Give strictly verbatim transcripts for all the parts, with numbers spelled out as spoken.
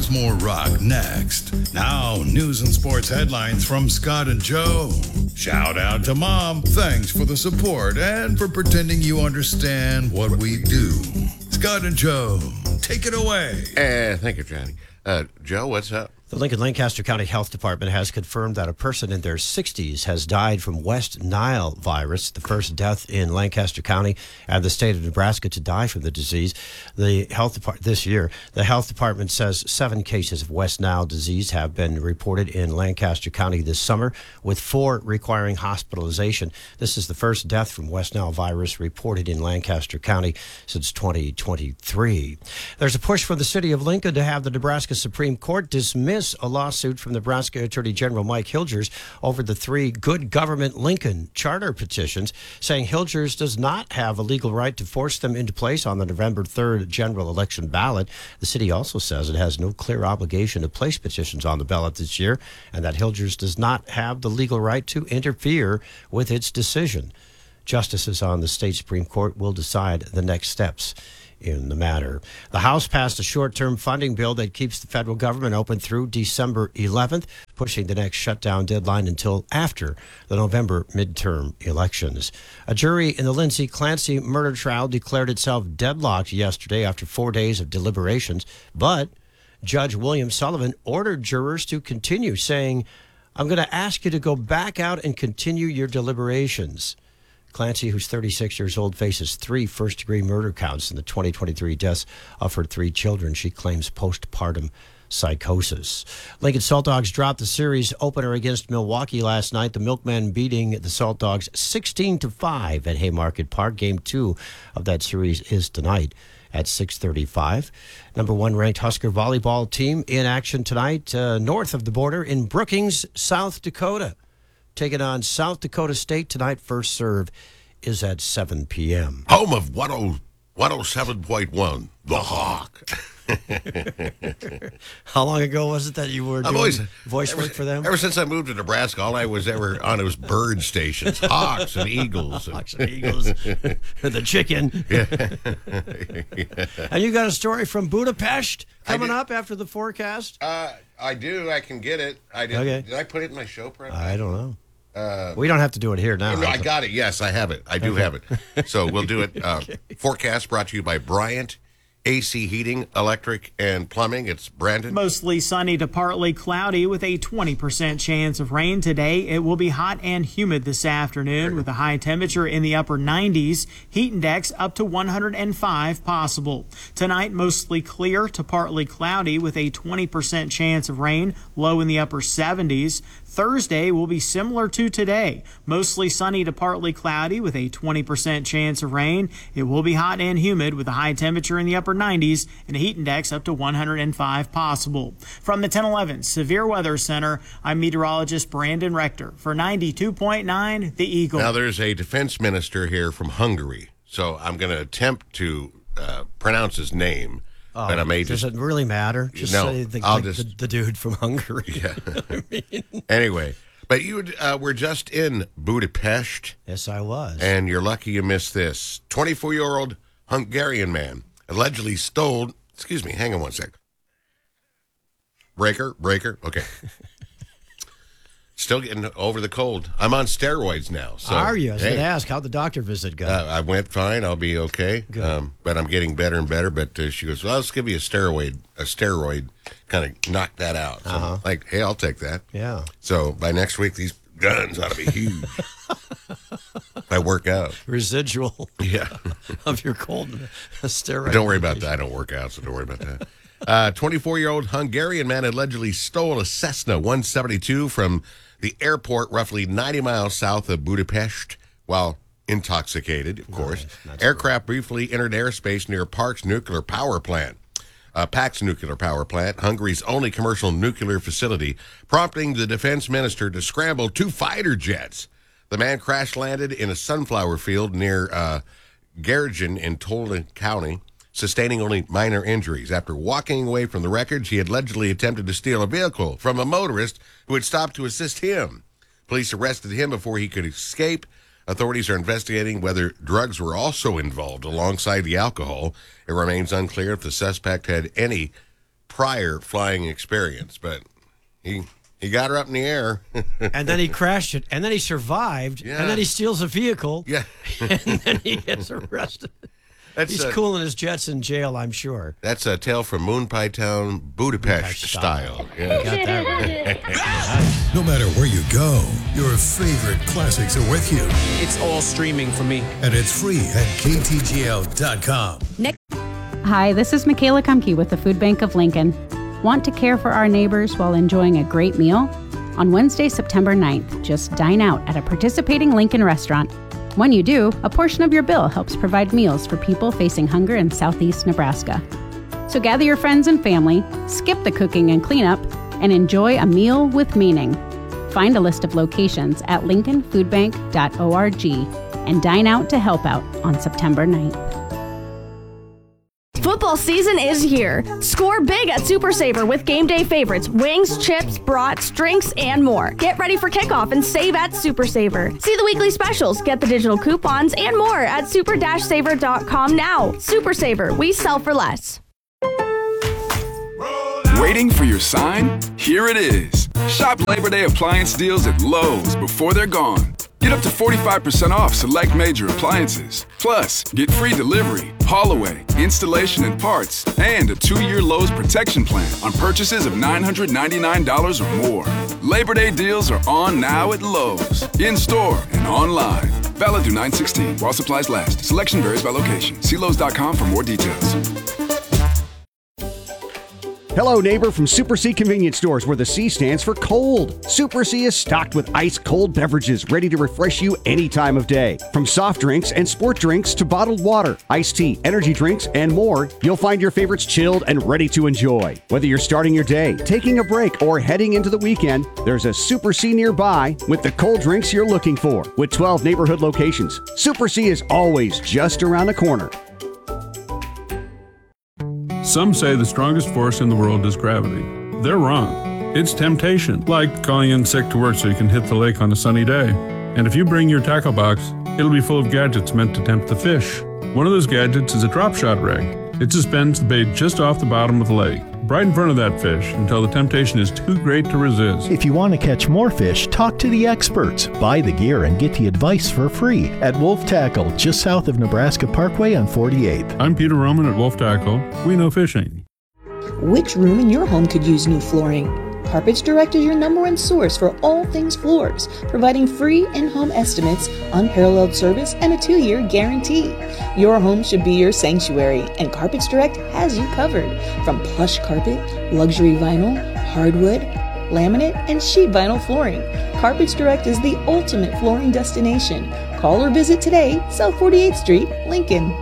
There's more rock next. Now, news and sports headlines from Scott and Joe. Shout out to Mom. Thanks for the support and for pretending you understand what we do. Scott and Joe, take it away. Uh, thank you, Johnny. Uh, Joe, what's up? The Lincoln Lancaster County Health Department has confirmed that a person in their sixties has died from West Nile virus, the first death in Lancaster County and the state of Nebraska to die from the disease. The health department this year, the health department says seven cases of West Nile disease have been reported in Lancaster County this summer, with four requiring hospitalization. This is the first death from West Nile virus reported in Lancaster County since twenty twenty-three. There's a push from the city of Lincoln to have the Nebraska Supreme Court dismiss a lawsuit from Nebraska Attorney General Mike Hilgers over the three Good Government Lincoln charter petitions, saying Hilgers does not have a legal right to force them into place on the November third general election ballot. The city also says it has no clear obligation to place petitions on the ballot this year, and that Hilgers does not have the legal right to interfere with its decision. Justices on the state Supreme Court will decide the next steps in the matter. The House passed a short-term funding bill that keeps the federal government open through December eleventh, pushing the next shutdown deadline until after the November midterm elections. A jury in the Lindsay Clancy murder trial declared itself deadlocked yesterday after four days of deliberations, but Judge William Sullivan ordered jurors to continue, saying, "I'm going to ask you to go back out and continue your deliberations." Clancy, who's thirty-six years old, faces three first-degree murder counts in the twenty twenty-three deaths of her three children. She claims postpartum psychosis. Lincoln Salt Dogs dropped the series opener against Milwaukee last night. The Milkmen beating the Salt Dogs sixteen to five at Haymarket Park. Game two of that series is tonight at six thirty-five. Number one ranked Husker volleyball team in action tonight uh, north of the border in Brookings, South Dakota. Taking on South Dakota State tonight. First serve is at seven p.m. Home of one oh seven point one, The Hawk. How long ago was it that you were doing always, voice ever, work for them? Ever since I moved to Nebraska, all I was ever on was bird stations, hawks and eagles. And Hawks and eagles. The chicken. Yeah. Yeah. And you got a story from Budapest coming up after the forecast? Uh, I do. I can get it. I did. Okay. Did I put it in my show prep? I don't know. Uh, we don't have to do it here now. No, I got it. Yes, I have it. I do Okay. have it. So we'll do it. Uh, Okay. Forecast brought to you by Bryant A C Heating, Electric, and Plumbing. It's Brandon. Mostly sunny to partly cloudy with a twenty percent chance of rain today. It will be hot and humid this afternoon with a high temperature in the upper nineties. Heat index up to one hundred five possible. Tonight, mostly clear to partly cloudy with a twenty percent chance of rain, low in the upper seventies. Thursday will be similar to today. Mostly sunny to partly cloudy with a twenty percent chance of rain. It will be hot and humid with a high temperature in the upper nineties and a heat index up to one hundred five possible. From the ten eleven Severe Weather Center, I'm meteorologist Brandon Rector for ninety-two point nine The Eagle. Now, there's a defense minister here from Hungary, so I'm going to attempt to uh, pronounce his name. Oh, but I may does just, it really matter? Just no, say the, I'll like just, the, the dude from Hungary. Yeah. I mean. Anyway, but you uh, were just in Budapest. Yes, I was. And you're lucky you missed this. twenty-four-year-old Hungarian man allegedly stole, excuse me, hang on one sec. Breaker, breaker, okay. Still getting over the cold. I'm on steroids now. So, Are you? I was hey, going to ask, how'd the doctor visit go? Uh, I went fine. I'll be okay. Good. Um, but I'm getting better and better. But uh, she goes, well, let's give you a steroid. A steroid kind of knock that out. So Uh-huh. I'm like, hey, I'll take that. Yeah. So by next week, these guns ought to be huge. I work out. Residual Yeah. of your cold steroid. Don't worry about that. I don't work out, so don't worry about that. Uh, twenty-four-year-old Hungarian man allegedly stole a Cessna one seventy-two from the airport roughly ninety miles south of Budapest while intoxicated, of course. Nice. Aircraft briefly entered airspace near Park's nuclear power plant. Uh, Pax nuclear power plant, Hungary's only commercial nuclear facility, prompting the defense minister to scramble two fighter jets. The man crash-landed in a sunflower field near uh, Gergen in Tolda County, sustaining only minor injuries. After walking away from the wreckage, he had allegedly attempted to steal a vehicle from a motorist who had stopped to assist him. Police arrested him before he could escape. Authorities are investigating whether drugs were also involved alongside the alcohol. It remains unclear if the suspect had any prior flying experience, but he he got her up in the air. And then he crashed it, and then he survived, Yeah. and then he steals a vehicle, Yeah. and then he gets arrested. That's He's a, cooling his jets in jail, I'm sure. That's a tale from Moon Pie Town, Budapest, Budapest style. style. Yeah. Got that right. No matter where you go, your favorite classics are with you. It's all streaming for me. And it's free at K T G L dot com. Hi, this is Michaela Kumke with the Food Bank of Lincoln. Want to care for our neighbors while enjoying a great meal? On Wednesday, September ninth, just dine out at a participating Lincoln restaurant. When you do, a portion of your bill helps provide meals for people facing hunger in southeast Nebraska. So gather your friends and family, skip the cooking and cleanup, and enjoy a meal with meaning. Find a list of locations at lincoln food bank dot org and dine out to help out on September ninth. Football season is here. Score big at Super Saver with game day favorites, wings, chips, brats, drinks, and more. Get ready for kickoff and save at Super Saver. See the weekly specials, get the digital coupons, and more at super saver dot com now. Super Saver, we sell for less. Waiting for your sign? Here it is. Shop Labor Day appliance deals at Lowe's before they're gone. Get up to forty-five percent off select major appliances. Plus, get free delivery, haul away, installation and parts, and a two-year Lowe's protection plan on purchases of nine hundred ninety-nine dollars or more. Labor Day deals are on now at Lowe's, in-store and online. Valid through nine sixteen while supplies last. Selection varies by location. See Lowe's dot com for more details. Hello, neighbor from Super C Convenience Stores, where the C stands for cold. Super C is stocked with ice-cold beverages ready to refresh you any time of day. From soft drinks and sport drinks to bottled water, iced tea, energy drinks, and more, you'll find your favorites chilled and ready to enjoy. Whether you're starting your day, taking a break, or heading into the weekend, there's a Super C nearby with the cold drinks you're looking for. With twelve neighborhood locations, Super C is always just around the corner. Some say the strongest force in the world is gravity. They're wrong. It's temptation, like calling in sick to work so you can hit the lake on a sunny day. And if you bring your tackle box, it'll be full of gadgets meant to tempt the fish. One of those gadgets is a drop shot rig. It suspends the bait just off the bottom of the lake, right in front of that fish, until the temptation is too great to resist. If you want to catch more fish, talk to the experts. Buy the gear and get the advice for free at Wolf Tackle, just south of Nebraska Parkway on forty-eighth. I'm Peter Roman at Wolf Tackle. We know fishing. Which room in your home could use new flooring? Carpets Direct is your number one source for all things floors, providing free in-home estimates, unparalleled service, and a two-year guarantee. Your home should be your sanctuary, and Carpets Direct has you covered. From plush carpet, luxury vinyl, hardwood, laminate, and sheet vinyl flooring, Carpets Direct is the ultimate flooring destination. Call or visit today, South forty-eighth Street, Lincoln.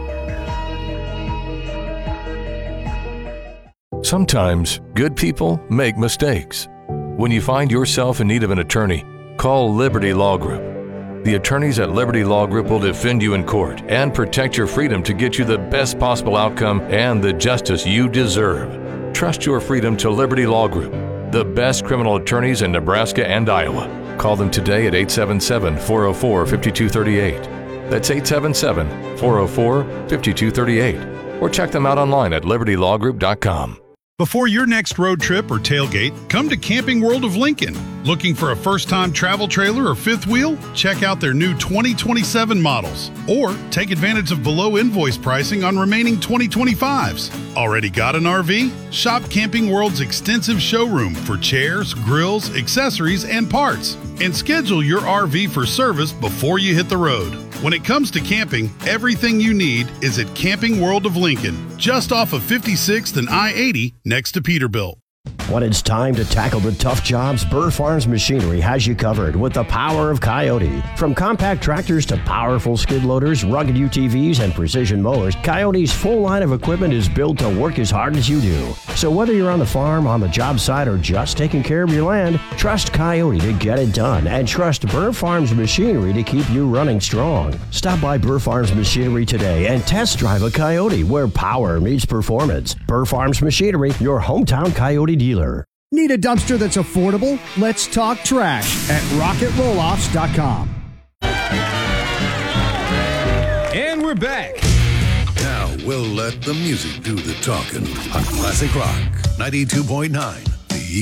Sometimes good people make mistakes. When you find yourself in need of an attorney, call Liberty Law Group. The attorneys at Liberty Law Group will defend you in court and protect your freedom to get you the best possible outcome and the justice you deserve. Trust your freedom to Liberty Law Group, the best criminal attorneys in Nebraska and Iowa. Call them today at eight seven seven, four oh four, five two three eight. That's eight seven seven, four oh four, five two three eight. Or check them out online at liberty law group dot com. Before your next road trip or tailgate, come to Camping World of Lincoln. Looking for a first-time travel trailer or fifth wheel? Check out their new twenty twenty-seven models. Or take advantage of below invoice pricing on remaining twenty twenty-fives. Already got an R V? Shop Camping World's extensive showroom for chairs, grills, accessories, and parts. And schedule your R V for service before you hit the road. When it comes to camping, everything you need is at Camping World of Lincoln, just off of fifty-sixth and I eighty next to Peterbilt. When it's time to tackle the tough jobs, Burr Farms Machinery has you covered with the power of Coyote. From compact tractors to powerful skid loaders, rugged U T Vs, and precision mowers, Coyote's full line of equipment is built to work as hard as you do. So whether you're on the farm, on the job site, or just taking care of your land, trust Coyote to get it done, and trust Burr Farms Machinery to keep you running strong. Stop by Burr Farms Machinery today and test drive a Coyote, where power meets performance. Burr Farms Machinery, your hometown Coyote dealer. Need a dumpster that's affordable? Let's talk trash at rocket roll offs dot com. And we're back. Now we'll let the music do the talking on Classic Rock. ninety-two point nine